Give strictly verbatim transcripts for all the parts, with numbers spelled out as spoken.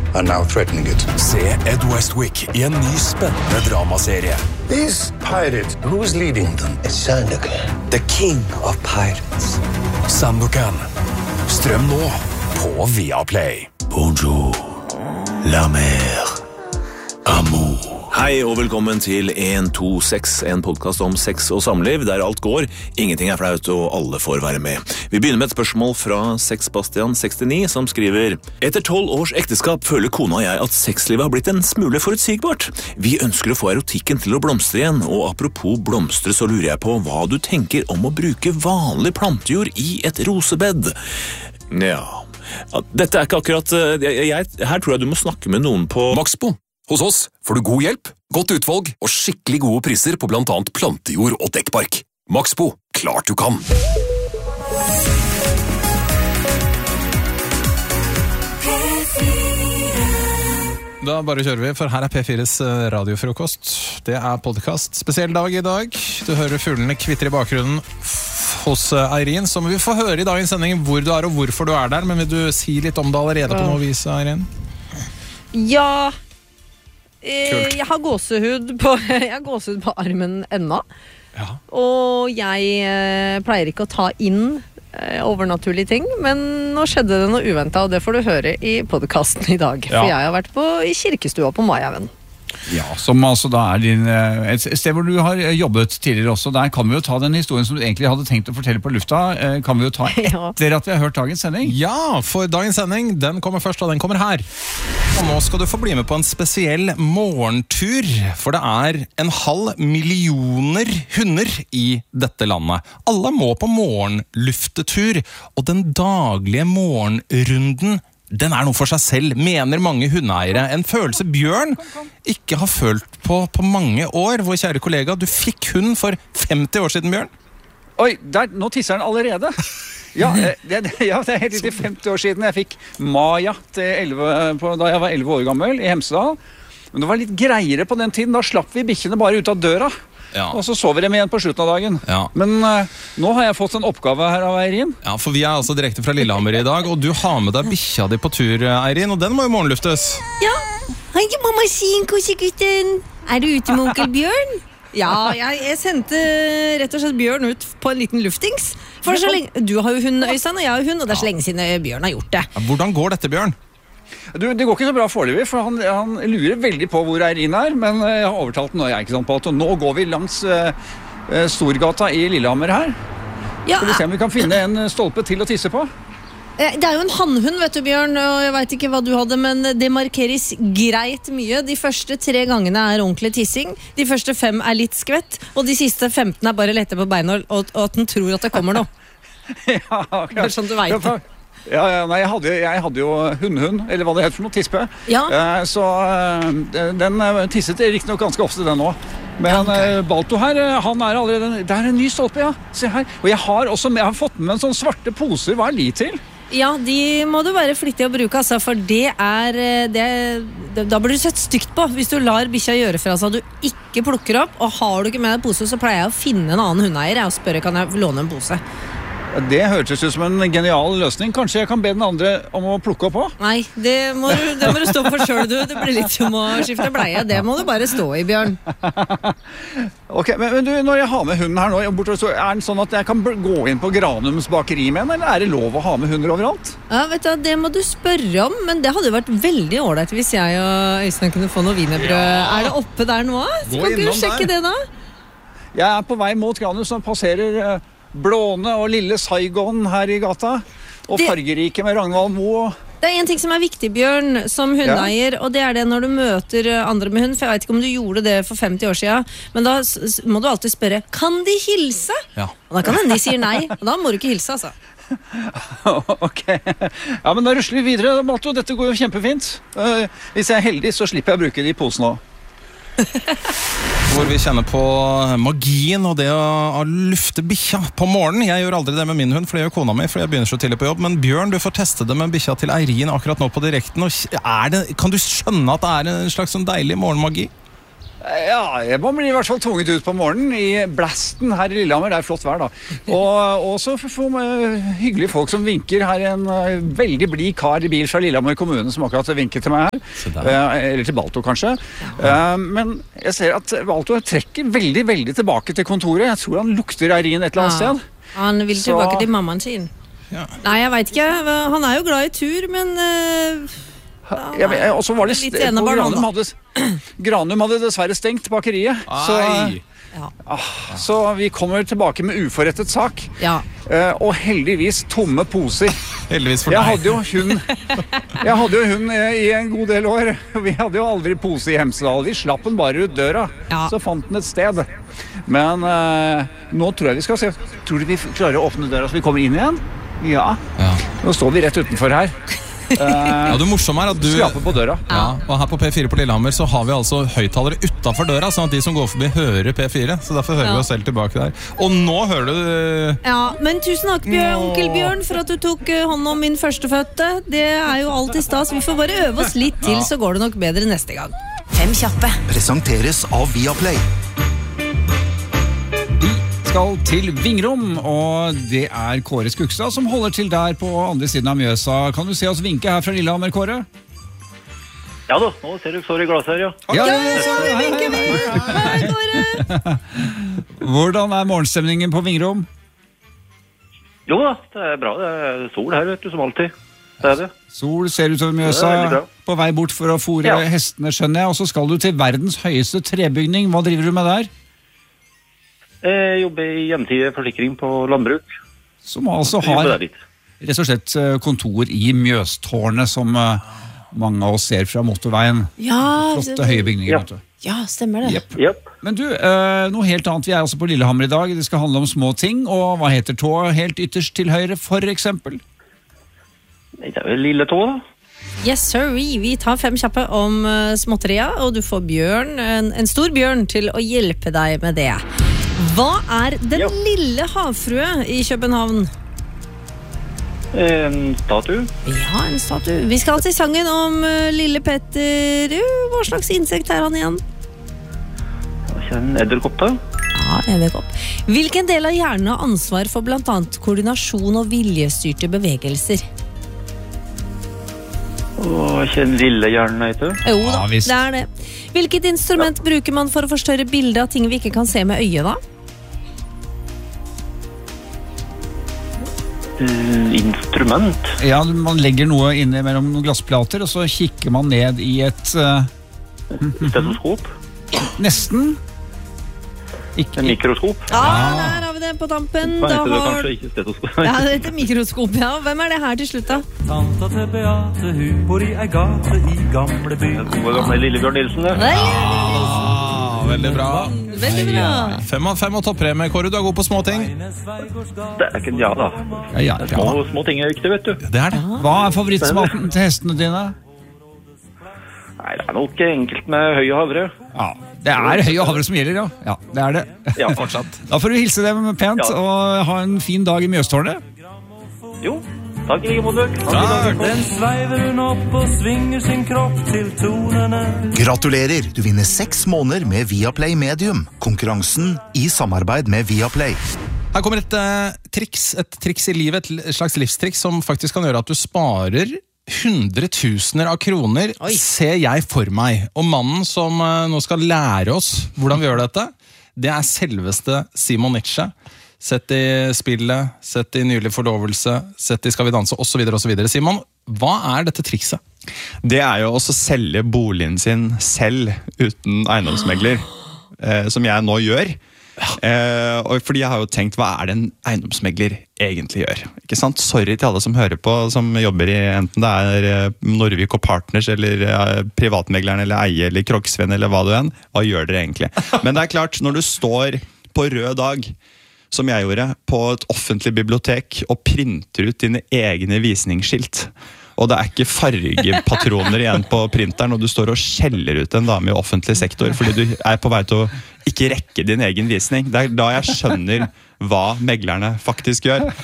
are now threatening it. Se Ed Westwick I en ny spennende dramaserie. These pirates, who's leading them? It's Sandokan, the king of pirates. Sandokan. Strøm nå på Viaplay. Bonjour, la mer, amour. Hei og velkommen til en to seks, en podcast om sex og samliv, der alt går, ingenting er flaut og alle får være med. Vi begynner med et spørsmål fra Sexbastian sekstini, som skriver: Etter tolv års ekteskap føler kona og jeg at sexlivet har blitt en smule forutsigbart. Vi ønsker å få erotikken til å blomstre igjen, og apropos blomstre så lurer jeg på hva du tenker om å bruke vanlig plantejord I et rosebed. Ja, dette er ikke akkurat... Jeg, jeg, her tror jeg du må snakke med noen på... Maxbo. Hos oss får du god hjelp, godt utvalg og skikkelig gode priser på blant annet plantejord og dekkbark. Maxbo, klart du kan! Da bare kjører vi, for her er P fires radiofrokost. Det er podcast. Spesiell dag I dag. Du hører fuglene kvitter I bakgrunnen hos Eirin, så må vi få høre I dagens sending hvor du er og hvorfor du er der. Men vil du si litt om det allerede på noe vis, Eirin? Ja... Kult. Jeg har gåsehud på, jeg har gåsehud på armen ennå. Ja. Og jeg eh, pleier ikke å ta inn eh, overnaturlige ting, men nå skjedde det noe uventet, og det får du høre I podcasten I dag. Ja. For jeg har vært på, I kirkestua på Majahaugen. Ja, som altså da er din, et sted hvor du har jobbet tidligere også. Der kan vi jo ta den historien som du egentlig hadde tenkt å fortelle på lufta, kan vi jo ta etter at vi har hørt dagens sending. Ja, for dagens sending, den kommer først, og den kommer her. Og nå skal du få bli med på en spesiell morgentur, for det er en halv millioner hunder I dette landet. Alle må på morgenluftetur, og den daglige morgenrunden den er noe for seg selv, mener mange hundeeiere. En følelse Bjørn ikke har følt på på mange år. Vår kjære kollega, du fikk hund for femti år siden, Bjørn. Oi, der, nå tisser den allerede. Ja, det, det, ja, det er helt riktig femti år siden jeg fikk Maja til elleve, på, da jeg var elleve år gammel I Hemsedal. Men det var litt greiere på den tiden. Da slapp vi bikkjene bare ut av døra. Ja. Og så sover de igjen på slutten av dagen. Ja. Men uh, nå har jeg fått en oppgave her av Eirin. Ja, for vi er altså direkte fra Lillehammer I dag, og du har med deg bikkja di på tur, Eirin, og den må jo morgenluftes. Ja, hei mamma sin, kosegutten. Er du ute med onkel Bjørn? Ja, jeg, jeg sendte rett og slett Bjørn ut på en liten luftings. For så lenge, du har jo hund, Øystein, og jeg har jo hund, og det er så lenge siden Bjørn har gjort det. Ja, hvordan går dette, Bjørn? Du, det går ikke så bra foreløpig, for han, han lurer veldig på hvor Eirin er, men jeg har overtalt den, og jeg er ikke sant på at nå går vi langs uh, Storgata I Lillehammer her. Ja, skal vi se om vi kan finne en stolpe til å tisse på? Det er jo en hannhund, vet du, Bjørn, og jeg vet ikke hva du hadde, men det markeres greit mye. De første tre gangene er ordentlig tissing, de første fem er litt skvett, og de siste femten er bare lette på beina, og, og at den tror at det kommer noe. Ja, akkurat. Det er sånn du vet det. Ja, ja, nei, jeg hadde, jeg hadde jo hundhund, eller hva det heter for noe, tispe. Ja. Eh, så eh, den tisset riktig nok ganske ofte den også. Men ja, okay. eh, Balto her, han er allerede, det er en ny stolpe, ja. Se her. Og jeg har også, jeg har fått med en sånn svarte poser, hva er de til? Ja, de må du være flittig å bruke, altså, for det er, det, det, da blir du sett stygt på. Hvis du lar bikkja gjøre fra seg, du ikke plukker opp, og har du ikke med deg pose, så pleier jeg å finne en annen hundeeier, og spørre, kan jeg låne en pose? Det hørtes ut som en genial løsning. Kanskje jeg kan be den andre om å plukke opp også? Nei, det må, det må du stå for selv, du. Det blir litt som å skifte bleie. Det må du bare stå I, Bjørn. Ok, men, men du, når jeg har med hunden her nå, så er den sånn at jeg kan gå inn på Granums bakeri med den, eller er det lov å ha med hunder overalt? Ja, vet du, det må du spørre om, men det hadde vært veldig ordentlig hvis jeg og Øystein kunne få noe wienerbrød. Ja. Er det oppe der nå? Så kan du sjekke der. Det da? Jeg er på vei mot Granum, som passerer... Blåne og lille Saigon her I gata, og det, fargerike med Ragnvald Mo. Det er en ting som er viktig, Bjørn, som hundeeier, ja. Og det er det når du møter andre med hund, for jeg vet ikke om du gjorde det for femti år siden, men da må du alltid spørre, kan de hilse? Ja. Og da kan hende de sier nei, og da må du ikke hilse, altså. Ok, ja, men da rusler vi videre, Balto, dette går jo kjempefint. Uh, hvis jeg er heldig, så slipper jeg å bruke de posene også. Hvor vi kjenner på magien og det å, å lufte bikkja på morgenen. Jeg gjør aldri det med min hund, for det gjør kona mi, for jeg begynner så tidlig på jobb. Men Bjørn, du får teste det med bikkja til Eirin akkurat nå på direkten. Og er det, kan du skjønne at det er en slags sånn deilig morgenmagi? Ja, jeg må bli i hvert fall tvunget ut på morgenen i blasten her i Lillehammer. Det er flott vær da. Og også få med hyggelige folk som vinker. Her er en uh, veldig blid kar i bil fra Lillehammer kommune som akkurat vinket til meg her. Uh, eller til Balto kanskje. Uh, men jeg ser at Balto trekker veldig, veldig tilbake til kontoret. Jeg tror han lukter Eirin et eller annet Ja. sted. Han vil Så- tilbake til mammaen sin. Ja. Nei, jeg vet ikke. Han er jo glad i tur, men uh, Ja, men, og så var det Litt st- på enebarn, Granum da. hadde, Granum hadde dessverre stengt bakeriet. Så, Ai. ah, så vi kommer tilbake med uforrettet sak. ja. Eh, og heldigvis tomme poser. Heldigvis for Jeg deg. hadde jo hund Jeg hadde jo hund eh, i en god del år. Vi hadde jo aldri pose i Hemsedal. Vi slapp den bare ut døra. Ja. Så fant den et sted. Men eh, nå tror jeg vi skal se. Tror du vi klarer å åpne døra så vi kommer inn igjen? Ja. Ja. Nå står vi rett utenfor her. Ja, det morsomme er at du Skraper på døra. ja, og her på P fire på Lillehammer så har vi altså høyttalere utenfor døra, sånn at de som går forbi hører P fire. Så derfor hører Ja. vi oss selv tilbake der. Og nå hører du uh, Ja, men tusen takk, Bjørn, onkel Bjørn, for at du tok eh, hånd om min førstefødte. Det er jo alltid stas. Vi får bare øve oss litt til, så går det nok bedre neste gang. Fem kjappe. Presenteres av Viaplay. Skal til Vingrom, og det er Kåre Skugstad som holder til der på andre siden av Mjøsa. Kan du se oss vinke her fra Lillehammer, Kåre? Ja da, nå ser du står i glasset her, ja. Ja, Så vi vinker vi! Hei, Kåre! Hvordan er morgenstemningen på Vingrom? Jo da, det er bra. Det er sol her, vet du, som alltid. Det er det. Sol ser utover Det er Mjøsa, veldig bra. på vei bort for å fôre Ja. hestene, skjønner jeg. Og så skal du til verdens høyeste trebygning. Hva driver du med der? Jeg jobber i hjemtidig forsikring på landbruk. Som altså Jeg jobber har der litt. rett og slett eh, kontor i Mjøstårnet, som eh, mange av oss ser fra motorveien. Ja, Flotte, høye bygninger. Ja. Vet du. ja, stemmer det. Jepp. Japp. Men du, eh, noe helt annet. Vi er også på Lillehammer i dag. Det skal handle om små ting. Og hva heter tå helt ytterst til høyre, for eksempel? Det er vel lille tå, da. Yes, sir. Vi, vi tar fem kjappe om uh, småtteria, og du får bjørn, en, en stor bjørn til å hjelpe deg med det. Hva er den Ja. lille havfrue i København? En statue. Ja, en statue. Vi skal til sangen om uh, lille Petter. Uh, hva slags insekt er han igjen? En edderkopp, da. Ja, edderkopp. Hvilken del av hjernen har ansvar for blant annet koordinasjon og viljestyrte bevegelser? Og ikke en lille hjerne, heter det. Jo da, Ja, visst. det er det. Hvilket instrument bruker man for å forstørre bildet av ting vi ikke kan se med øyet da? Eh, Instrument. Ja, man legger noe inne mellom noen glassplater, og så kikker man ned i et eh, Stetoskop. nesten ikke, En mikroskop. Ja, der har vi det på tampen. Hva Da heter det har... kanskje? Ikke stetoskop. Ja, det heter mikroskop, ja. Hvem er det her til slutt da? Tanta til Beate, hun bor i ei gate i gamle by. Hvor gammel er Lillebjørn Nilsen, det? Vel, ah, veldig bra. veldig bra. Fem av fem og toppremie, Kåre. Du er god på småting. Det er ikke en ja, da. ja, ja, Små, ja. små ting er viktig, vet du. Det er det. Hva er favorittsmaken til hestene dine? Nei, det er nok enkelt med høy og havre. Ja, det er høy og havre som gjelder, ja. Ja, det er det. Ja, Fortsatt. Da får du hilse dem pent, Ja. og ha en fin dag i Mjøstårnet. Jo, takk i like måte. Den sveiver hun opp og svinger sin kropp til tonene. Gratulerer, du vinner seks måneder med Viaplay Medium. Konkurransen i samarbeid med Viaplay. Her kommer et eh, triks, et triks i livet, et slags livstriks som faktisk kan gjøre at du sparer hundretusener av kroner, Oi. ser jeg for meg. Og mannen som eh, nå skal lære oss hvordan vi gjør dette, det er selveste Simon Nietzsche. Sett i spillet, sett i nylig forlovelse, sett i Skal vi danse, og så videre og så videre. Simon, hva er dette trikset? Det er jo også å selge boligen sin selv uten eiendomsmegler, eh, som jeg nå gjør. Eh, og fordi jeg har jo tenkt, hva er det en eiendomsmegler egentlig gjør? Ikke sant? Sorry til alle som hører på, som jobber i enten det er eh, Norvik og Partners, eller eh, privatmegleren, eller Eie, eller Kroksvenn, eller hva du enn. Hva gjør dere egentlig? Men det er klart, når du står på rød dag, som jeg gjorde, på et offentlig bibliotek, og printer ut dine egne visningsskilt, og det er ikke fargepatroner igjen på printeren, og du står og skjeller ut en dame i offentlig sektor, fordi du er på vei til å ikke rekke din egen visning. Det er da jeg skjønner hva meglerne faktisk gjør.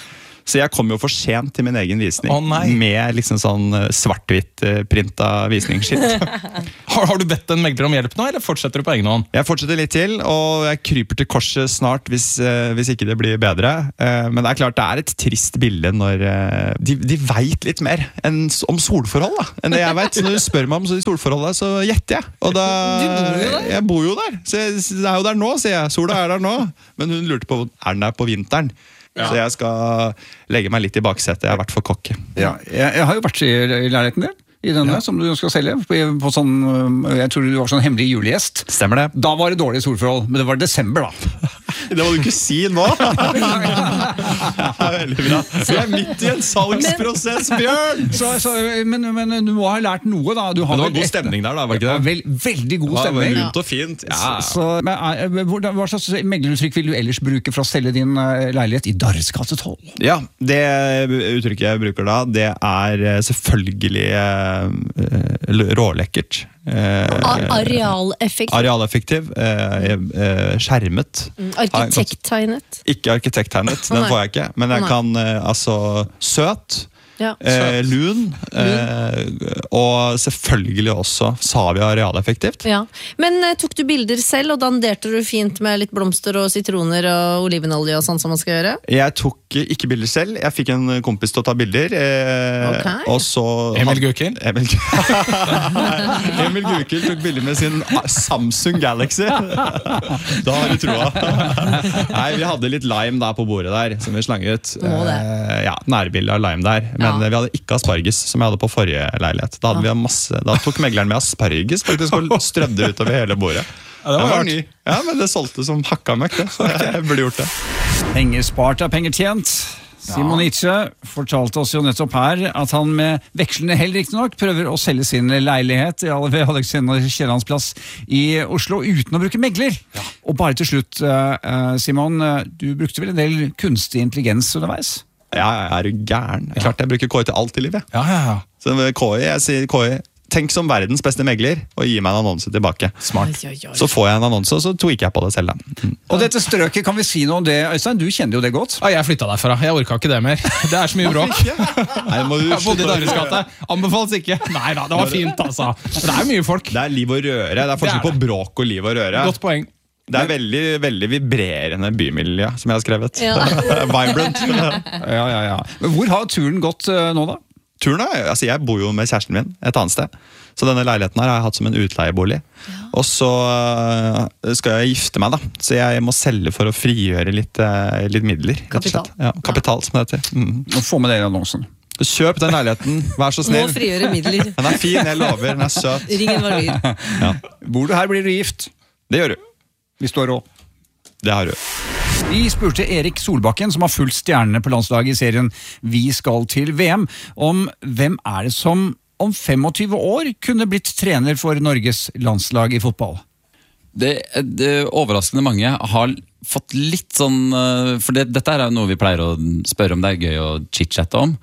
Så jeg kom jo for sent til min egen visning. Å, nei. Med liksom sånn svart-hvitt printa visningsskilt. har, har du bedt en megler om hjelp nå, eller fortsetter du på egen hånd? Jeg fortsetter litt til, og jeg kryper til korset snart hvis, hvis ikke det blir bedre. Men det er klart, det er et trist bilde når de, de vet litt mer enn, om solforhold da, enn det jeg vet. Så når du spør meg om solforholdet, så gjetter jeg. Og da, du bor jo der. Jeg bor jo der, så jeg, det er jo der nå, sier jeg. Sola er der nå. Men hun lurte på, er den der på vinteren? Ja. Så jeg skal legge meg litt i baksetet. Jeg har vært for kokke. Ja, jeg, jeg har jo vært i, i leiligheten din. I denne, ja. Som du skal selge på, på sånn, jeg tror du var sånn hemmelig julegjest. Stemmer det. Da var det dårlig solforhold, men det var desember da. Det må du ikke si nå. Ja, veldig bra. Vi er midt i en salgsprosess, Bjørn. Så, så, men, men du må ha lært noe da. Du har men det var god etter. Stemning der da, var ikke det? Vel, veldig god stemning. Det var lunt og fint. Ja. Så, men, hva slags megleruttrykk vil du ellers bruke for å selge din leilighet i Darres gate tolv? Ja, det uttrykket jeg bruker da, det er selvfølgelig rålekkert. Arealeffektiv. Arealeffektiv, skjermet. Arkitekttegnet. Ikke arkitekttegnet, den får jeg ikke. Men jeg kan, altså, søt. Ja, eh, lun, eh, og selvfølgelig også sa vi arealeffektivt. Ja. Men eh, tok du bilder selv, og danderte du fint med litt blomster og sitroner og olivenolje og sånn som man skal gjøre? Jeg tok ikke bilder selv, jeg fikk en kompis til å ta bilder. Eh, okay. Og så Emil Gukild? Emil, Emil Gukild tok bilder med sin Samsung Galaxy. Da har du troa. Nei, vi hadde litt lime der på bordet der, som vi slang ut. Eh, ja, nærbildet av lime der. Men ja. Vi hadde ikke asparges, som jeg hadde på forrige leilighet. Da, hadde vi masse, da tok megleren med asparges faktisk, og strødde utover hele bordet. Ja, det var, var ny. Ja, men det solgte som hakka møkk, det. Så jeg burde gjort det. Penger spart er penger tjent. Simon Nietzsche fortalte oss jo nettopp her at han med vekslende hell riktig nok prøver å selge sin leilighet ved Alexander Kiellands plass i Oslo uten å bruke megler. Ja. Og bare til slutt, Simon, du brukte vel en del kunstig intelligens underveis? Ja, jeg er jo gæren. Klart jeg bruker K I til alt i livet. Ja, ja, ja. Så K I, jeg sier K I, tenk som verdens beste megler, og gi meg en annonse tilbake. Smart. Oi, oi, oi. Så får jeg en annonse, og så tweaker jeg på det selv. Mm. Og dette strøket, kan vi si noe om det, Øystein? Du kjenner jo det godt. Ja, jeg flyttet derfra. Jeg orket ikke det mer. Det er så mye bråk. Nei, må du jeg bodde i Darres gate. Anbefales ikke. Nei da, det var fint, altså. Det er mye folk. Det er liv og røre. Det er forskjell på bråk og liv og røre. Godt poeng. Det er veldig, veldig vibrerende bymiljø, som jeg har skrevet. Ja. Vibrant. Ja, ja, ja. Men hvor har turen gått uh, nå da? Turen er, altså jeg bor jo med kjæresten min et annet sted. Så denne leiligheten her har jeg hatt som en utleiebolig. Ja. Og så uh, skal jeg gifte meg da. Så jeg må selge for å frigjøre litt, uh, litt midler. Kapital. Ja, kapital som det heter. Mm. Få med dere annonsen. Kjøp den leiligheten, vær så snill. Må frigjøre midler. Den er fin, jeg lover, den er søt. Ring en varvir. Ja. Bor du her, blir du gift. Det gjør du. Vi står råd. Det har du. Vi spurte Erik Solbakken, som har fulgt stjernene på landslaget i serien Vi skal til V M, om hvem er det som om tjuefem år kunne blitt trener for Norges landslag i fotball. Det, det overraskende mange har fått litt sånn, for det, dette er noe vi pleier å spørre om, det er gøy å chit-chatte om.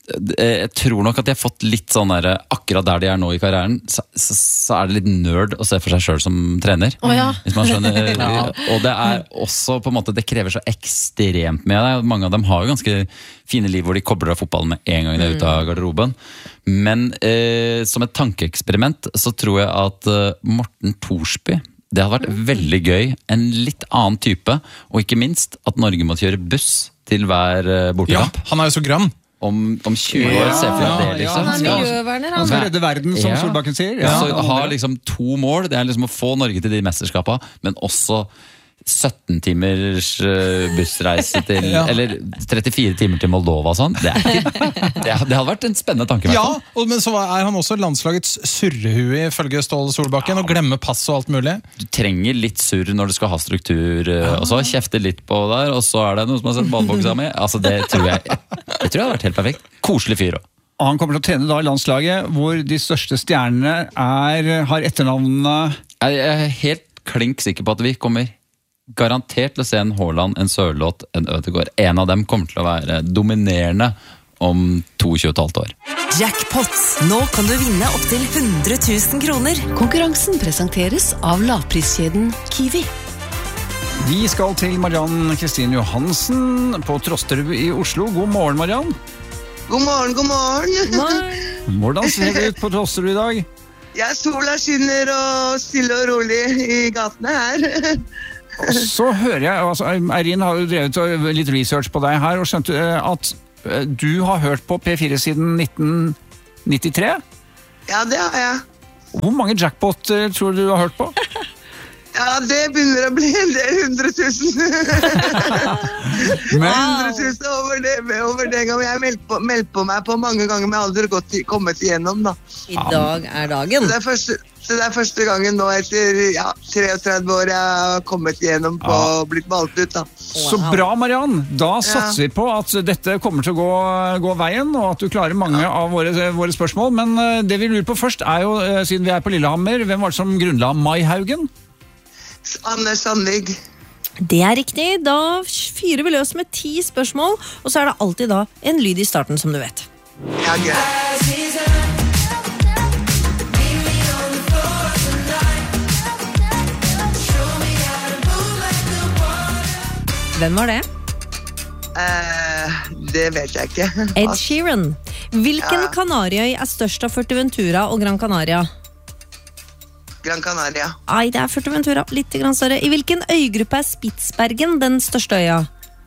Jeg tror nok at de har fått litt sånn der, akkurat der de er nå i karrieren, så, så, så er det litt nerd å se for seg selv som trener. Oh, ja. Hvis man skjønner. Ja. Og det er også på en måte, det krever så ekstremt med deg. Mange av dem har jo ganske fine liv hvor de kobler av fotballen med en gang de er ute av garderoben. Men eh, som et tankeeksperiment så tror jeg at eh, Morten Thorsby, det hadde vært veldig gøy, en litt annen type, og ikke minst at Norge må kjøre buss til hver bortekamp. Ja, han er jo så grann. Om, om tjue år, se for deg det, liksom. Han er miljøverner, han skal redde verden, som ja. Solbakken sier. Ja. Så ha liksom to mål, det er liksom å få Norge til de mesterskapene, men også sytten timers bussreise til, ja. Eller trettifire timer til Moldova og sånn. Det, er ikke, det, det hadde vært en spennende tanke. Ja, og, men så er han også landslagets surrehue ifølge Ståle Solbakken, ja. Og glemmer pass og alt mulig. Du trenger litt surr når du skal ha struktur, ja. Og så kjefte litt på der, og så er det noe som har sett ballboksa med. Altså, det tror jeg, det tror jeg har vært helt perfekt. Koselig fyr også. Han kommer til å trene da i landslaget, hvor de største stjernene er, har etternavnene. Jeg er helt klink sikker på at vi kommer garantert til å se en Haaland, en Sørloth, en Ødegaard. En av dem kommer til å være dominerende om tjueto og et halvt år. Jackpot! Nå kan du vinne opp til hundre tusen kroner. Konkurransen presenteres av lavpriskjeden Kiwi. Vi skal til Mariann Kristin Johansen på Trosterud i Oslo. God morgen, Mariann. God morgen, god morgen. Hvordan ser det ut på Trosterud i dag? Ja, sola skinner og stille og rolig i gatene her. Og så hører jeg, altså, Eirin har jo drevet litt research på deg her, og skjønte at du har hørt på P fire siden nitten nittitre? Ja, det har jeg. Hvor mange jackpot tror du du har hørt på? Ja, det begynner å bli en del hundre tusen. Hundre tusen over det, over det gang. Jeg har meldt på, meldt på meg på mange ganger, men jeg har aldri gått, kommet igjennom, da. I dag er dagen. Så det er første, så det er første gangen nå etter ja, treogtredve år jeg har kommet igjennom på Ja. og blitt valgt ut, da. Så bra, Mariann. Da satser vi på at dette kommer til å gå, gå veien, og at du klarer mange av våre, våre spørsmål. Men eh, det vi lurer på først er jo, eh, siden vi er på Lillehammer, hvem var det som grunnla Maihaugen? Anders Sandvig. Det er riktig. Da fyrer vi løs med ti spørsmål, og så er det alltid da en lyd i starten, som du vet. Ja, greit. Hvem var det? Eh, det vet jeg ikke. Ed Sheeran. Hvilken Ja. Kanariøy er størst av Fuerteventura og Gran Canaria? Gran Canaria. Nei, det er Fuerteventura. Litt grann større. I hvilken øygruppe er Spitsbergen den største øya?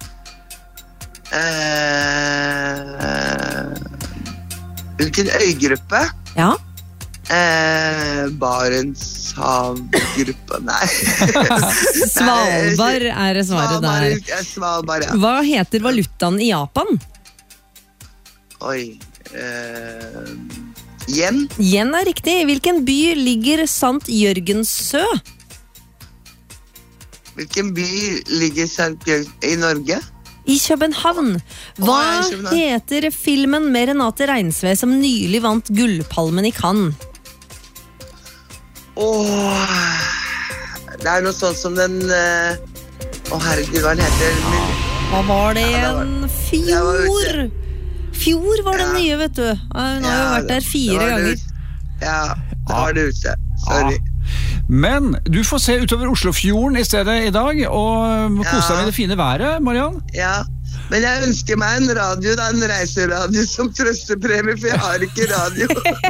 Eh, hvilken øygruppe? Ja. Eh, Barentshavgruppe, nei. Svalbard er svaret der. Svalbard, ja, Svalbard, ja. Hva heter valutaen i Japan? Oi. Eh, Yen? Yen er riktig. I hvilken by ligger Sankt Jørgenssø? Hvilken by ligger Sankt Jørgen i Norge? I København. Hva Å, i København. heter filmen med Renate Reinsve som nylig vant Gullpalmen i Cannes? Åh, det er noe sånt som den eh, Å herregud, hva den heter. Hva var det Ja, det var- igjen? det var Fjord! ute. Fjord var den nye, vet du. Ja, Hun har jo Ja, vært der det fire var det ganger. ut. Ja, da var det ute. Sorry. Men du får se utover Oslofjorden i stedet i dag, og må kose deg med det fine været, Mariann. Ja, men jeg ønsker meg en radio, da, en reiseradio som trøstepremie, for jeg har ikke radio.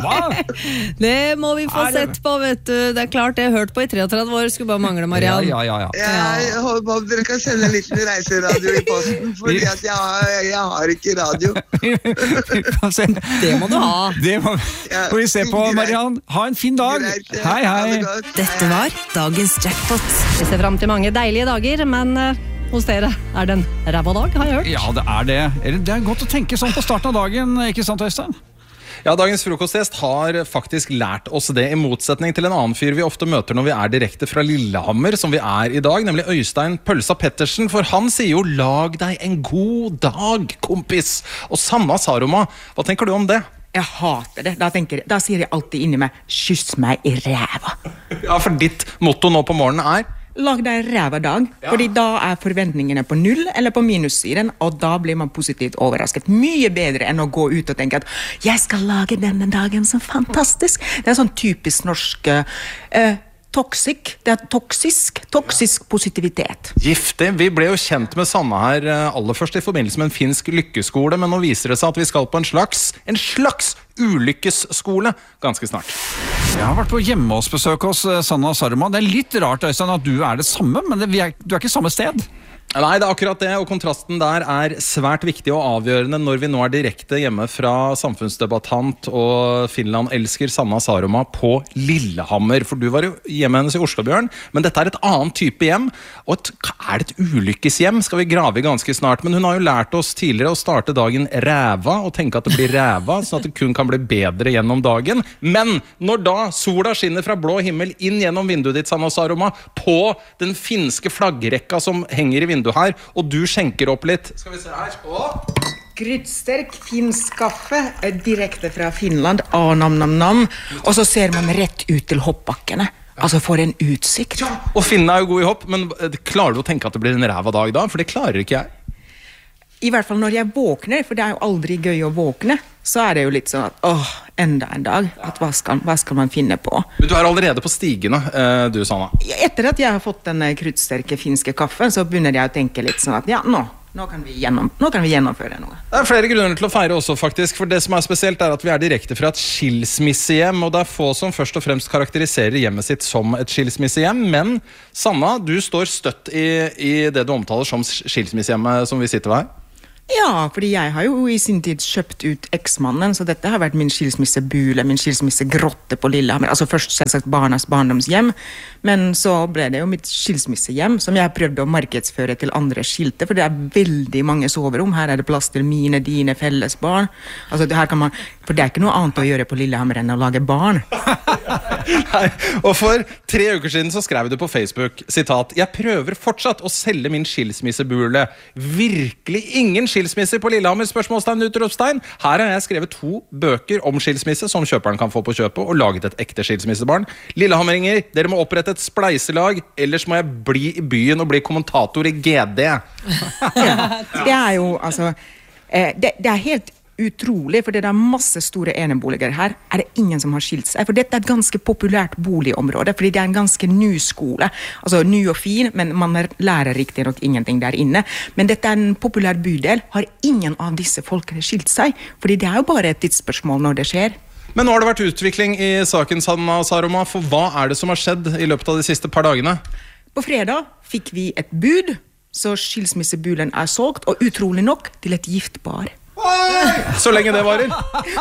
Det må vi få Er det- sett på, vet du. Det er klart det er hørt på i treogtredve år. Skulle bare mangle, Mariann. Ja, ja, ja, Jeg håper at dere kan sende en liten reiseradio i posten, fordi at jeg har, jeg har ikke radio. Det må du ha. Det må, Ja, må vi se på, greit. Mariann. Ha en fin dag. Greit, ja. Hei, Ha hei. det godt. Dette var dagens jackpot. Vi ser frem til mange deilige dager, men eh, hos dere er det en ræva dag, har jeg hørt. Ja, det er det. Eller, Det er godt å tenke sånn på starten av dagen, ikke sant, Øystein? Ja, dagens frokostgjest har faktisk lært oss det, i motsetning til en annen fyr vi ofte møter når vi er direkte fra Lillehammer, som vi er i dag, nemlig Øystein Pølsa Pettersen, for han sier jo «lag deg en god dag, kompis». Og Sanna Saroma, hva tenker du om det? Jeg hater det. Da, tenker, da sier jeg alltid inni meg, kyss meg i ræva. Ja, for ditt motto nå på morgenen er Lag deg en ræva dag, fordi da er forventningene på null eller på minussiden, og da blir man positivt overrasket. Mye bedre enn å gå ut og tenke at jeg skal lage denne dagen så fantastisk. Det er sånn typisk norsk eh, toxic. Det er toksisk. Toksisk positivitet. giftig. Vi ble jo kjent med Sanna her eh, aller først i forbindelse med en finsk lykkeskole, men nå viser det seg at vi skal på en slags, en slags ulykkesskole ganske snart. Jeg har vært på hjemmehåsbesøk hos eh, Sanna Saroma. Det er litt rart, Øystein, at du er det samme, men det, vi er, du er ikke samme sted. Nei, det er akkurat det, og kontrasten der er svært viktig og avgjørende når vi nå er direkte hjemme fra samfunnsdebattant og Finland-elsker Sanna Saroma på Lillehammer. For du var jo hjemme hennes i Oslo, Bjørn, men dette er et annet type hjem. Og et, er det et ulykkeshjem? Skal vi grave i ganske snart. Men hun har jo lært oss tidligere å starte dagen ræva, og tenke at det blir ræva, sånn at det kun kan bli bedre gjennom dagen. Men når da sola skinner fra blå himmel inn gjennom vinduet ditt, Sanna Saroma, på den finske flaggrekka som henger i vinduet her, og du skjenker opp litt. Skal vi se her. Åh. Kryddsterk finsk kaffe eh, direkte fra Finland. Ah, nam, nam, nam. Og så ser man rett ut til hoppbakkene. Altså for en utsikt. Og finnene er jo gode i hopp, men klarer du å tenke at det blir en ræva dag da? For det klarer ikke jeg. I hvert fall når jeg våkner, for det er jo aldri gøy å våkne, så er det jo litt sånn at, åh, enda en dag, at hva skal, hva skal man finne på? Men du er allerede på stigene, du, Sanna. Etter at jeg har fått den kruttsterke finske kaffen, så begynner jeg å tenke litt sånn at, ja, nå, nå kan vi, gjennom, nå kan vi gjennomføre noe. Det er flere grunner til å feire også, faktisk, for det som er spesielt er at vi er direkte fra et skilsmissehjem, og det er få som først og fremst karakteriserer hjemmet sitt som et skilsmissehjem, men Sanna, du står støtt i, i det du omtaler som skilsmissehjemmet som vi sitter ved her. Ja, fordi jeg har jo i sin tid kjøpt ut eksmannen, så dette har vært min skilsmissebule, min skilsmissegrotte på Lillehammer. Altså først selvsagt barnas barndomshjem, men så ble det jo mitt skilsmissehjem, som jeg prøvde å markedsføre til andre skilte, for det er veldig mange soverom. Her er det plass til mine, dine, felles barn. Altså det her kan man, for det er ikke noe annet å gjøre på Lillehammer enn å lage barn. Nei, og for tre uker siden så skrev du på Facebook, sitat, «Jeg prøver fortsatt å selge min skilsmissebule. Virkelig ingen skilsmisser på Lillehammer, spørsmålstegn, utropstegn. Her har jeg skrevet to bøker om skilsmisse som kjøperen kan få på kjøpet, og laget et ekte skilsmissebarn. Lillehammeringer, dere må opprette et spleiselag, ellers må jeg bli i byen og bli kommentator i G D. Ja, det er jo, altså, eh, det, det er helt utrolig, for det er masse store eneboliger her, er det ingen som har skilt seg, for dette er et ganske populært boligområde, fordi det er en ganske ny skole, altså ny og fin, men man lærer riktig nok ingenting der inne, men dette er en populær bydel, har ingen av disse folkene skilt seg, fordi det er jo bare et tidsspørsmål når det skjer. Men nå har det vært utvikling i saken, Sanna Saroma, for hva er det som har skjedd i løpet av de siste par dagene? På fredag fikk vi et bud, så skilsmissebulen er solgt, og utrolig nok til et gift par. Så lenge det varer.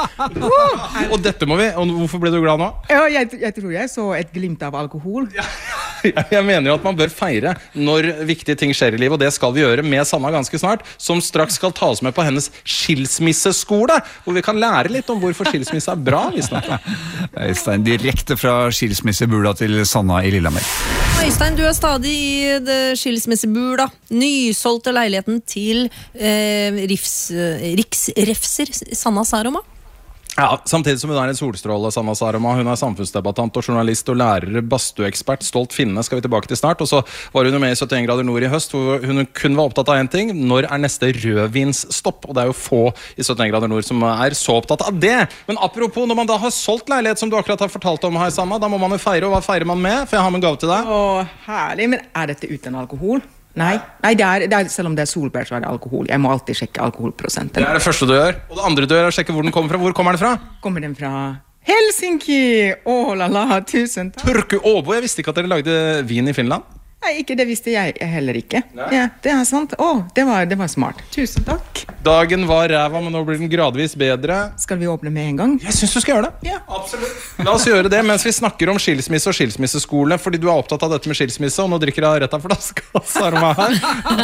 Og dette må vi, og hvorfor ble du glad nå? Ja, jeg, jeg tror jeg så et glimt av alkohol. Jeg mener jo at man bør feire når viktige ting skjer i livet, og det skal vi gjøre med Sanna ganske snart, som straks skal ta oss med på hennes skilsmisseskole, hvor vi kan lære litt om hvorfor skilsmisse er bra. Øystein, direkte fra skilsmissebula til Sanna i Lillehammer. Øystein, du er stadig i det skilsmissebula. Nysolgte leiligheten til eh, Rifs, Riksrefser Sanna Saroma. Ja, samtidig som hun er en solstråle, Sanna Saroma. Hun er samfunnsdebattant og journalist og lærer, badstueekspert, stolt finne, skal vi tilbake til snart. Og så var hun med i syttien grader nord i høst, hvor hun kun var opptatt av en ting. Når er neste rødvinsstopp? Og det er jo få i syttien grader nord som er så opptatt av det. Men apropos, når man da har solgt leilighet, som du akkurat har fortalt om her, Sanna, da må man jo feire, og hva feirer man med? For jeg har med en gave til deg. Åh, herlig, men er dette uten alkohol? Nei, Nei det er, det er, selv om det er solbær, så er det alkohol. Jeg må alltid sjekke alkoholprosenten. Det er det første du gjør. Og det andre du gjør er å sjekke hvor den kommer fra. Hvor kommer den fra? Kommer den fra Helsinki? Åh, la la, tusen takk. Turku Åbo, jeg visste ikke at dere lagde vin i Finland. Nei, ikke det visste jeg heller ikke. Ja, det er sant. Åh, det var, det var smart. Tusen takk. Dagen var ræva, men nå blir den gradvis bedre. Skal vi åpne med en gang? Jeg synes du skal gjøre det. Ja, absolutt. La oss gjøre det mens vi snakker om skilsmisse og skilsmisseskole, fordi du er opptatt av dette med skilsmisse, og nå drikker jeg rett av flaska. Sarma her.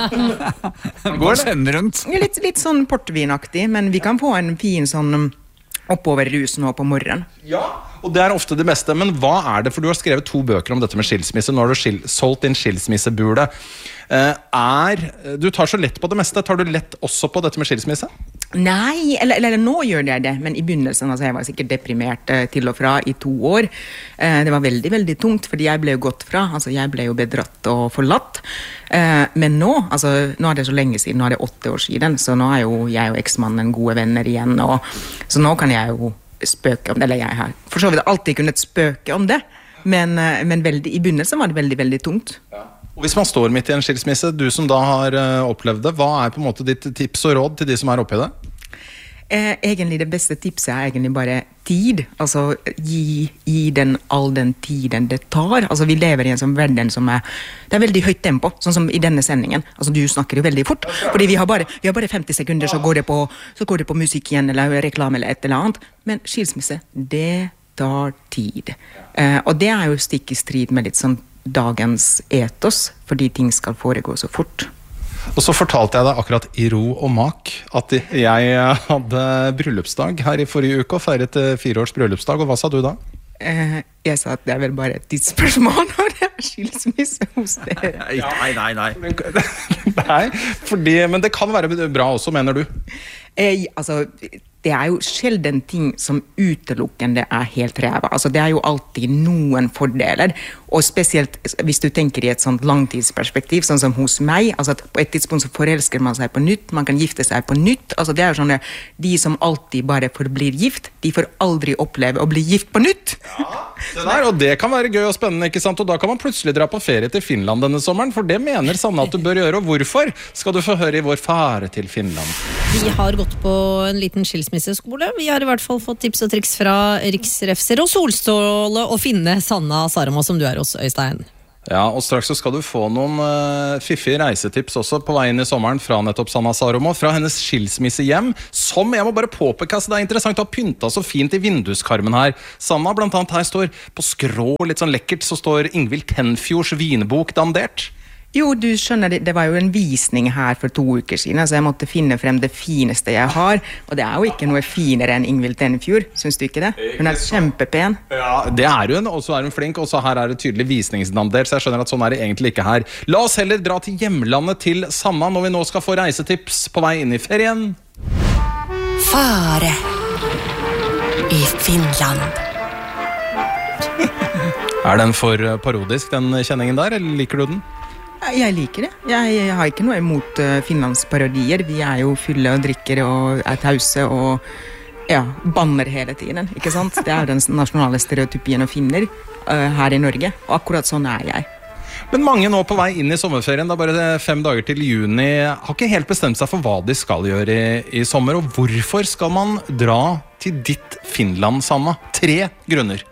Går det? Rundt. Litt, litt sånn portvinaktig, men vi kan få en fin sånn oppover rus nå på morgenen. Ja, og det er ofte det beste. Men hva er det, for du har skrevet to bøker om dette med skilsmisse. Nå har du skil solgt din skilsmissebule. Uh, er, du tar så lett på det meste. Tar du lett også på dette med skilsmisse? Nei, eller, eller nå gjør jeg det. Men i begynnelsen, altså jeg var sikkert deprimert uh, til og fra i to år. Uh, det var veldig, veldig tungt, fordi jeg ble jo gått fra. Altså jeg ble jo bedratt og forlatt. Uh, men nå, altså nå er det så lenge siden, nå er det åtte år siden, så nå er jo jeg og eksmannen gode venner igjen. Og, så nå kan jeg jo spøke om det, eller jeg har for så vidt alltid kunnet spøke om det, men, men veldig, i begynnelsen var det veldig, veldig tungt. Ja. Og hvis man står midt i en skilsmisse, du som da har uh, opplevd det, hva er på en måte ditt tips og råd til de som er oppe i det? Eh, egentlig det beste tipset er egentlig bare tid, altså gi, gi den all den tiden det tar. Altså vi lever i en sånn verden som er, det er veldig høyt tempo, sånn som i denne sendingen. Altså du snakker jo veldig fort, fordi vi har bare, vi har bare femti sekunder, så går det på, så går det på musikk igjen, eller reklame eller et eller annet. Men skilsmisse, det tar tid. Eh, og det er jo stikk i strid med litt sånn dagens etos, fordi ting skal foregå så fort. Og så fortalte jeg deg akkurat i ro og mak at jeg hadde bryllupsdag her i forrige uke og feiret fire års bryllupsdag, og hva sa du da? Eh, jeg sa at det er vel bare et tidsspørsmål når det er skilsmisse hos dere. Nei, nei, nei. Nei, fordi, men det kan være bra også, mener du? Eh, altså, det er jo sjelden ting som utelukkende er helt ræva. Altså, det er jo alltid noen fordeler, og spesielt hvis du tenker i et sånt langtidsperspektiv, sånn som hos meg, altså at på et tidspunkt så forelsker man seg på nytt, man kan gifte seg på nytt, altså det er jo sånn at de som alltid bare forblir gift, de får aldri oppleve å bli gift på nytt. Ja, det der, og det kan være gøy og spennende, ikke sant? Og da kan man plutselig dra på ferie til Finland denne sommeren, for det mener Sanne at du bør gjøre, og hvorfor skal du få høre i vår fare til Finland? Vi har gått på en liten skilsmisseskole. Vi har i hvert fall fått tips og triks fra riksrefser og Solstråle og finne Sanna Saroma som du er hos, Øystein. Ja, og straks så skal du få noen uh, fiffige reisetips også på veien i sommeren fra nettopp Sanna Saroma, fra hennes skilsmisse hjem, som jeg må bare påpeke, altså det er interessant å ha pynta så fint i vinduskarmen her. Sanna, blant annet her står på skrå, litt sånn lekkert, så står Ingvild Tenfjords vinbok dandert. Jo, du skjønner, det, det var jo en visning her for to uker siden, så jeg måtte finne frem det fineste jeg har, og det er jo ikke noe finere enn Ingvild Tenfjord, synes du ikke det? Hun er kjempepen. Ja, det er hun, og så er hun flink, og så her er det tydelig visningsdandert, så jeg skjønner at sånn er det egentlig ikke her. La oss heller dra til hjemlandet til Sanna når vi nå skal få reisetips på vei inn i ferien. Fare i Finland. Er den for parodisk, den kjenningen der, eller liker du den? Jeg liker det. Jeg, jeg har ikke noe imot uh, finansparodier. Vi er jo fulle og drikker og er tause og ja, banner hele tiden, ikke sant? Det er den nasjonale stereotypien å finne uh, her i Norge, og akkurat sånn er jeg. Men mange nå på vei inn i sommerferien, det er bare fem dager til juni, har ikke helt bestemt seg for hva de skal gjøre i, i sommer, og hvorfor skal man dra til ditt Finland, Sanna? Tre grunner.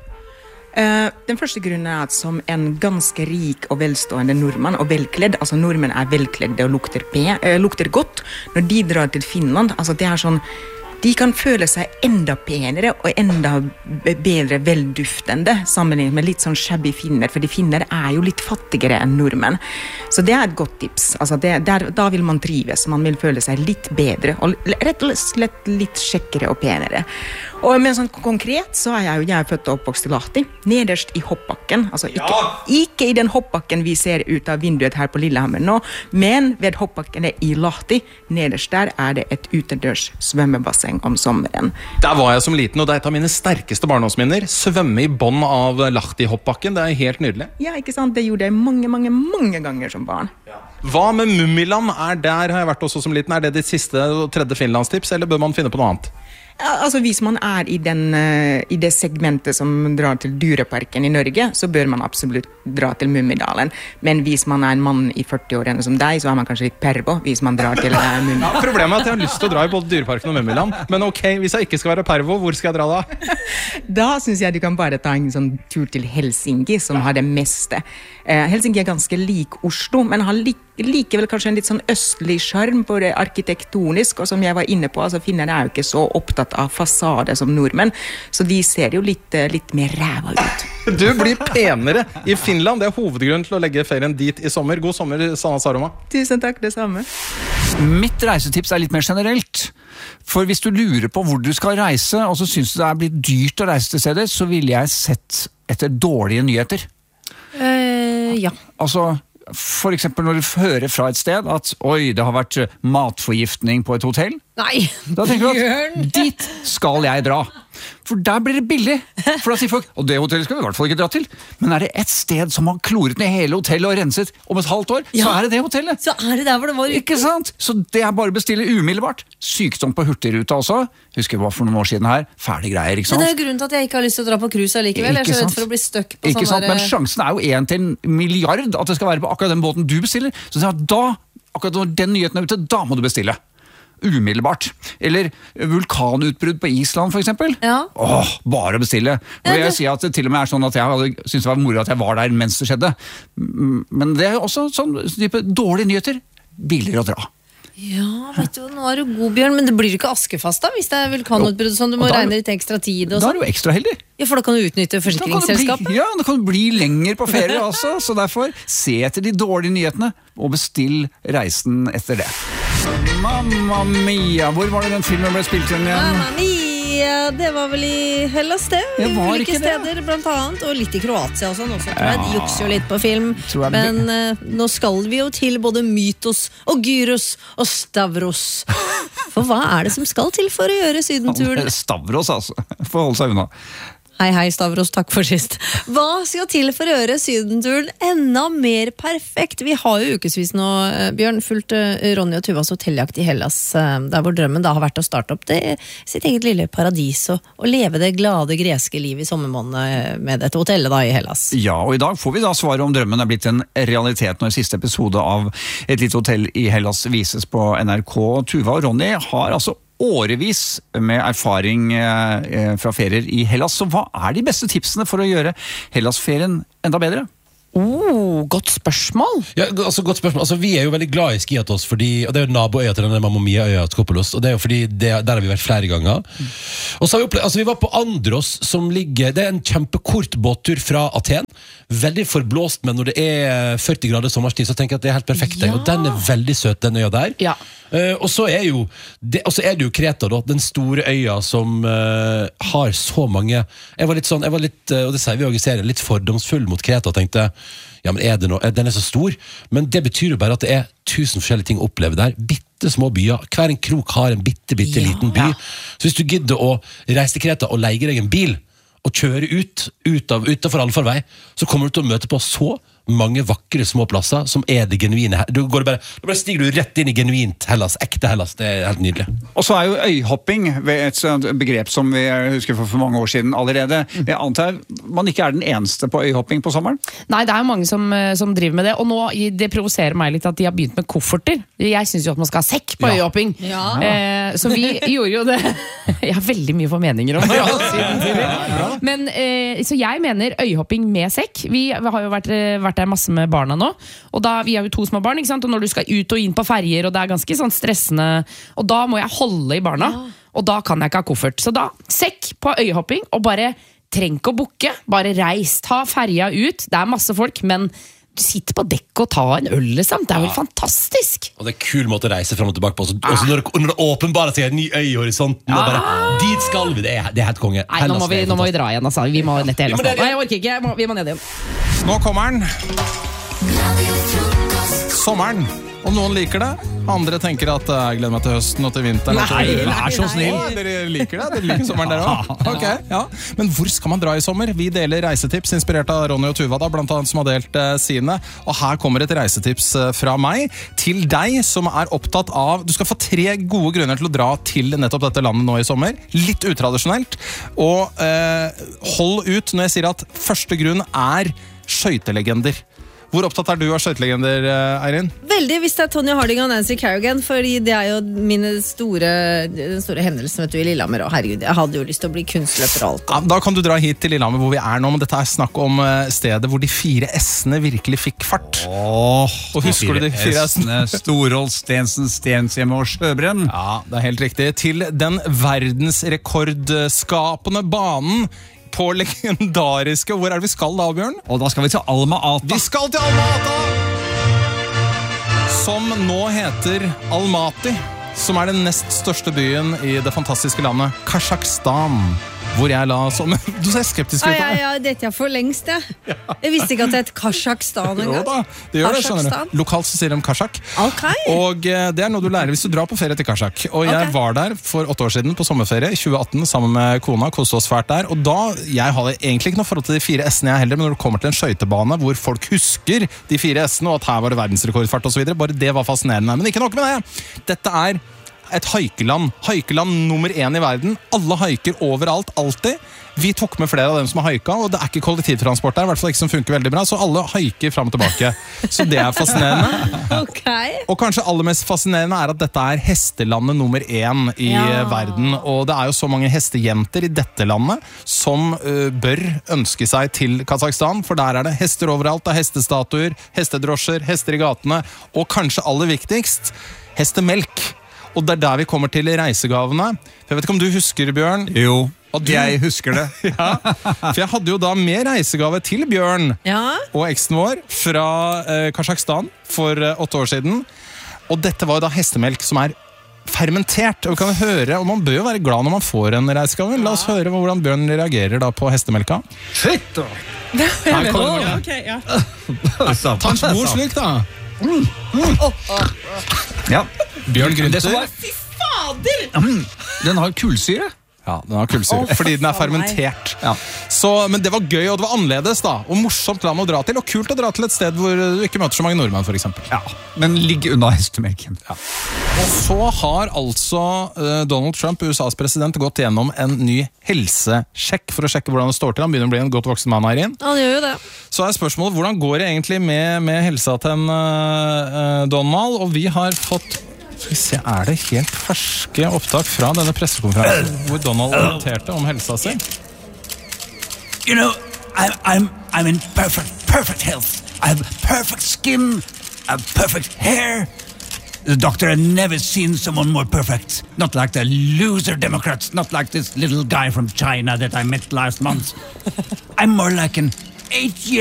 Uh, den første grunnen er at som en ganske rik og velstående nordmann og velkledd, altså nordmenn er velkledde og lukter, pe, uh, lukter godt, når de drar til Finland, altså det er sånn, de kan føle seg enda penere og enda bedre velduftende sammenlignet med litt sånn shabby finner, for de finner er jo litt fattigere enn nordmenn. Så det er et godt tips. Altså det, der, da vil man trives, man vil føle seg litt bedre og rett og slett litt kjekkere og penere. Og men sånn konkret så er jeg jo jeg er født og oppvokst i Lahti, nederst i hoppbakken, altså ikke, ja. ikke i den hoppbakken vi ser ut av vinduet her på Lillehammer nå, men ved hoppbakkene i Lahti, nederst der er det et utendørs svømmebasseng om sommeren. Der var jeg som liten, og det er et av mine sterkeste barndomsminner. Svømme i bånd av Lahti-hoppbakken, det er helt nydelig. Ja, ikke sant? Det gjorde jeg mange, mange, mange ganger som barn. Ja. Hva med Mummiland? Er der har jeg vært også som liten. Er det ditt siste og tredje finlandstips, eller bør man finne på noe annet? Ja, altså hvis man er i, den, uh, i det segmentet som drar til dyreparken i Norge, så bør man absolutt dra til Mummidalen. Men hvis man er en mann i førti-årene som deg, så er man kanskje litt pervo hvis man drar til uh, Mummidalen. Ja, problemet er at jeg har lyst til å dra i både dyreparken og Mummiland, men ok, hvis jeg ikke skal være pervo, hvor skal jeg dra da? Da synes jeg du kan bare ta en sånn tur til Helsinki, som ja. har det meste. Uh, Helsinki er ganske lik Oslo, men har lik likevel kanskje en litt sånn østlig skjerm på det arkitektonisk, og som jeg var inne på, altså finnene er jo ikke så opptatt av fasade som nordmenn, så de ser jo litt, litt mer ræva ut. Du blir penere i Finland, det er hovedgrunnen til å legge ferien dit i sommer. God sommer, Sanna Saroma. Tusen takk, det samme. Mitt reisetips er litt mer generelt. For hvis du lurer på hvor du skal reise, og så synes du det er blitt dyrt å reise til steder, så ville jeg sett etter dårlige nyheter. Uh, ja. Altså, for eksempel når du hører fra et sted at oi, det har vært matforgiftning på et hotell. Nei, da tenker du at dit skal jeg dra. For der blir det billig. For da sier folk, og det hotellet skal vi i hvert fall ikke dra til. Men er det et sted som har kloret ned hele hotellet og renset om et halvt år, ja. så er det det hotellet. Så er det der hvor det var. Ikke sant? Så det er bare å bestille umiddelbart. Sykdom på hurtigruta også. Husker vi hva for noen år siden her. Ferdig greier, ikke sant? Men det er grunnen til at jeg ikke har lyst til å dra på cruise allikevel. Jeg er så redd for å bli støkk på ikke sånn sant? Der... Men sjansen er jo en til en milliard at det skal være på akkurat den båten du bestiller. Så da, akkurat når den nyheten er ute, da må du bestille. Umiddelbart. Eller vulkanutbrudd på Island, for eksempel. Ja. Åh, bare å bestille. Nå vil jeg si at det til og med er sånn at jeg synes det var moro at jeg var der mens det skjedde. Men det er også sånn type dårlige nyheter. Billigere å dra. Ja, vet du, nå er du god, Bjørn, men det blir ikke askefast da, hvis det er vulkanutbrudd sånn, du må regne litt ekstra tid og sånn. Da er du ekstra heldig. Ja, for da kan du utnytte forsikringsselskapet. Ja, da kan du bli lenger på ferie også, så derfor se etter de dårlige nyhetene, og bestill reisen etter det. Mamma Mia, hvor var det den filmen ble spilt inn igjen? Mamma Mia! det var vel i Hellas det. Det var Ulike ikke det. steder blant annet, og litt i Kroatia og sånn også, tror jeg. De Ja. jukser jo litt på film. Tror jeg- Men eh, nå skal vi jo til både Mytos og Gyros og Stavros. For hva er det som skal til for å gjøre sydenturen? Stavros, altså. Får holde seg unna. Hei, hei, Stavros, takk for sist. Hva skal til for å gjøre sydenturen enda mer perfekt? Vi har jo ukesvis nå, eh, Bjørn, fulgt eh, Ronny og Tuvas hotelljakt i Hellas, eh, der hvor drømmen da har vært å starte opp det sitt eget lille paradis og, og leve det glade greske liv i sommermånedene med dette hotellet da i Hellas. Ja, og i dag får vi da svaret om drømmen er blitt en realitet når siste episode av Et lite hotell i Hellas vises på N R K. Tuva og Ronny har altså årevis med erfaring eh, fra ferier i Hellas. Så hva er de beste tipsene for å gjøre Hellas-ferien enda bedre? Oh, godt spørsmål. Ja, altså, godt spørsmål. Altså, vi er jo veldig glad i Skiatos, fordi, og det er jo naboøya til denne Mamma Mia-øya Skopolos, og det er jo fordi det, der har vi vært flere ganger. Og så har vi opplevd, altså vi var på Andros, som ligger, det er en kjempekort båttur fra Aten, veldig forblåst, men når det er førti grader sommerstid, så tenker jeg at det er helt perfekt. Ja. Og den er veldig søt, den øya der. Ja. Uh, og så er jo det, og så er det jo Kreta da, den store øya som uh, har så mange. Jeg var litt sånn, jeg var litt, uh, og det sier vi også i serien, litt fordomsfull mot Kreta, og tenkte, ja, men er det noe, den er så stor, men det betyr jo bare at det er tusen forskjellige ting å oppleve der, bitte små byer, hver en krok har en bitte, bitte Ja. liten by, så hvis du gidder å reise til Kreta og leie deg en bil, og kjøre ut, ut av, utenfor allfarvei, så kommer du til å møte på så mange vakre små plasser som er det genuine her. Du går bare, da bare stiger du rett inn i genuint Hellas, ekte Hellas, det er helt nydelig. Og så er jo øyhopping et sånt begrep som vi husker for, for mange år siden allerede. Jeg antar man ikke er den eneste på øyhopping på sommeren? Nei, det er jo mange som, som driver med det, og nå, det provoserer meg litt at de har begynt med kofferter. Jeg synes jo at man skal ha sekk på Ja. øyhopping. Ja. Eh, så vi gjorde jo det. Jeg har veldig mye formeninger om det. Men, eh, så jeg mener øyhopping med sekk. Vi har jo vært, vært der masse med barna nå, og da, vi har jo to små barn, ikke sant? Og når du skal ut og inn på ferger, og det er ganske sånn stressende, og da må jeg holde i barna, og da kan jeg ikke ha koffert. Så da, sekk på øyhopping, og bare treng ikke å bukke, bare reis, ta ferja ut, det er masse folk, men du sitter på dekk og tar en øl, liksom. Det er vel fantastisk. Og det er en kul måte å reise frem og tilbake på. Også, også når, det, når det åpenbarer seg en ny øy i horisonten, og bare, dit skal vi, det er, det er helt konge. Nei, nå må, vi, nå må vi dra igjen, altså. Vi må ned til Ja, Hellas. men det er det. Nei, jeg orker ikke, jeg må, vi må ned igjen. Nå kommer den. Sommeren. Om noen liker det, andre tenker at uh, jeg gleder meg til høsten og til vinteren. og Nei, til- vær så snill. Å, dere liker det? Dere liker sommeren dere også? Ok, ja. Men hvor skal man dra i sommer? Vi deler reisetips, inspirert av Ronny og Tuva da, blant annet, som har delt uh, sine. Og her kommer et reisetips uh, fra meg til deg som er opptatt av, du skal få tre gode grunner til å dra til nettopp dette landet nå i sommer. Litt utradisjonelt. Og uh, hold ut når jeg sier at første grunn er skøytelegender. Hvor opptatt er du av skøytelegender, Eirin? Veldig, hvis det er Tonya Harding og Nancy Kerrigan, fordi det er jo mine store, den store hendelsen vet du, i Lillehammer. Og herregud, jeg hadde jo lyst til å bli kunstløper og alt. Ja, da kan du dra hit til Lillehammer hvor vi er nå, men dette er snakk om eh, stedet hvor de fire S-ene virkelig fikk fart. Åh, og husker du de fire S-ene? Storholt, Stensen, Stenshjem og Sjøbrenn. Ja, det er helt riktig. Til den verdensrekordskapende banen på legendariske. Hvor er det vi skal da, Bjørn? Og da skal vi til Alma Ata. Vi skal til Alma Ata! Som nå heter Almaty, som er den nest største byen i det fantastiske landet Kasakhstan. Hvor jeg la sommer... Du ser skeptisk ut. Ja, ja, ja, dette er for lengst, jeg. Jeg visste ikke at det het Kasakhstan en Jo gang. da, det gjør det, skjønner Kasakhstan. du. Lokalt så sier de Kashak. Ok. Og eh, det er noe du lærer hvis du drar på ferie til Kashak. Og jeg Ok. var der for åtte år siden på sommerferie i tjue atten sammen med kona, koste oss fælt der. Og da, jeg hadde egentlig ikke noe forhold til de fire S-ene jeg heller, men når det kommer til en skøytebane hvor folk husker de fire S-ene, og at her var det verdensrekordfart og så videre, bare det var fascinerende. Men ikke nok med det. Dette er et haikeland. Haikeland nummer én i verden. Alle haiker overalt, alltid. Vi tok med flere av dem som har haika, og det er ikke kollektivtransport der, i hvert fall ikke som funker veldig bra, så alle haiker frem og tilbake. Så det er fascinerende. Ok. Og kanskje aller mest fascinerende er at dette er hestelandet nummer én i Ja. verden, og det er jo så mange hestejenter i dette landet som uh, bør ønske seg til Kazakhstan, for der er det hester overalt, det er hestestatuer, hestedrosjer, hester i gatene, og kanskje aller viktigst, hestemelk. Og det er der vi kommer til reisegavene. Jeg vet ikke om du husker, Bjørn? Jo, Og du- jeg husker det. Ja, for jeg hadde jo da med reisegave til Bjørn Ja. og eksen vår fra eh, Kasakhstan for eh, åtte år siden. Og dette var jo da hestemelk som er fermentert. Og vi kan høre, og man bør jo være glad når man får en reisgave. La oss høre hvordan Bjørn reagerer da på hestemelka. Shit da! Her kommer det. Okay, ja. Ta en stor sluk da. Mm. Mm. Ja. Bjørn Grünter. Fy fader! Mm. Den har kullsyre. Ja, den har kullsyre, oh, fordi den er fermentert. Ja. Så, men det var gøy, og det var annerledes da. Og morsomt land å dra til, og kult å dra til et sted hvor du ikke møter så mange nordmenn, for eksempel. Ja, men ligg unna hestemelken. Ja. Og så har altså uh, Donald Trump, U S A's president, gått gjennom en ny helsesjekk for å sjekke hvordan det står til. Han begynner å bli en godt voksen mann her inn. Han gjør jo det. Så er spørsmålet, hvordan går det egentlig med, med helsa til en uh, Donald? Og vi har fått... Skal vi se, er det helt ferske opptak fra denne pressekonferansen hvor Donald orienterte om helsa si? You know, I'm, I'm, I'm in perfect, perfect health. I have perfect skin, I have perfect hair. The doctor had never seen someone more perfect. Not like the loser Democrats, not like this little guy from China that I met last month. I'm more like an eight-year